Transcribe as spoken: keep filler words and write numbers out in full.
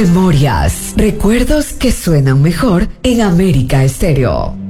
Memorias, recuerdos que suenan mejor en América Estéreo.